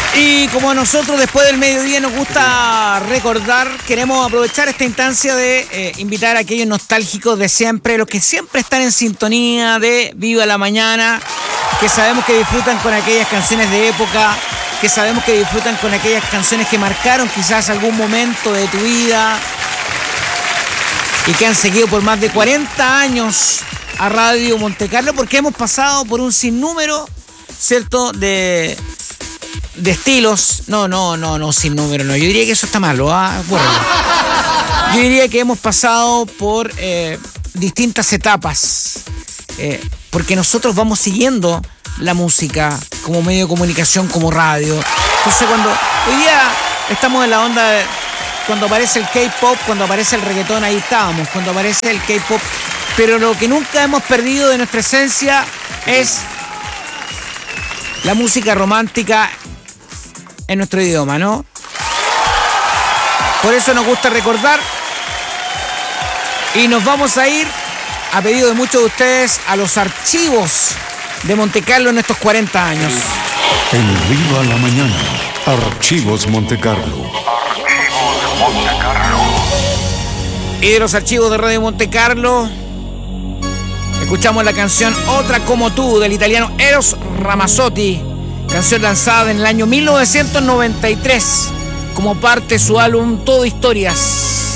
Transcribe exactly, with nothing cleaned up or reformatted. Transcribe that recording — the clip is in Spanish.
Y como a nosotros después del mediodía nos gusta recordar, queremos aprovechar esta instancia de eh, invitar a aquellos nostálgicos de siempre, los que siempre están en sintonía de Viva la Mañana, que sabemos que disfrutan con aquellas canciones de época, que sabemos que disfrutan con aquellas canciones que marcaron quizás algún momento de tu vida y que han seguido por más de cuarenta años a Radio Montecarlo, porque hemos pasado por un sinnúmero, ¿cierto?, de... de estilos. No, no, no, no, sin número, no. Yo diría que eso está malo, ¿ah? Bueno, yo diría que hemos pasado por eh, distintas etapas, eh, porque nosotros vamos siguiendo la música como medio de comunicación, como radio. Entonces, cuando hoy día estamos en la onda de, cuando aparece el K-pop, cuando aparece el reggaetón, ahí estábamos, cuando aparece el K-pop, pero lo que nunca hemos perdido de nuestra esencia es la música romántica en nuestro idioma, ¿no? Por eso nos gusta recordar y nos vamos a ir, a pedido de muchos de ustedes, a los archivos de Montecarlo en estos cuarenta años. En Viva la Mañana, Archivos Montecarlo. Archivos Montecarlo. Y de los archivos de Radio Montecarlo escuchamos la canción Otra como tú del italiano Eros Ramazzotti, canción lanzada en el año mil novecientos noventa y tres como parte de su álbum Todo Historias.